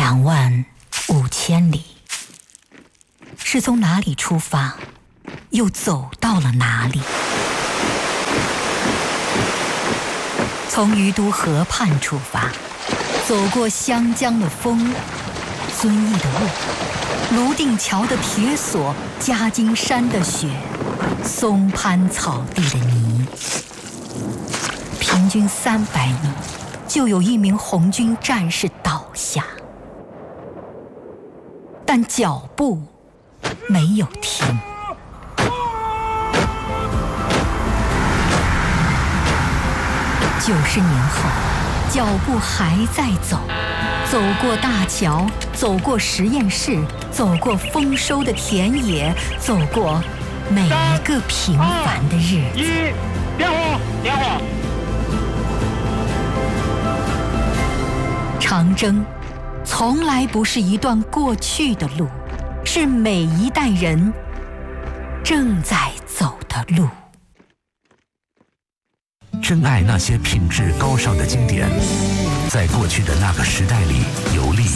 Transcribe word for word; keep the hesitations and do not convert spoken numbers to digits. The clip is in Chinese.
两万五千里，是从哪里出发，又走到了哪里？从于都河畔出发，走过湘江的风，遵义的路，泸定桥的铁索，夹金山的雪，松潘草地的泥。平均三百米，就有一名红军战士倒下，但脚步没有停。九十年后，脚步还在走，走过大桥，走过实验室，走过丰收的田野，走过每一个平凡的日子。 一，点火，点火。 长征从来不是一段过去的路，是每一代人正在走的路。 珍爱那些品质高尚的经典，在过去的那个时代里游历。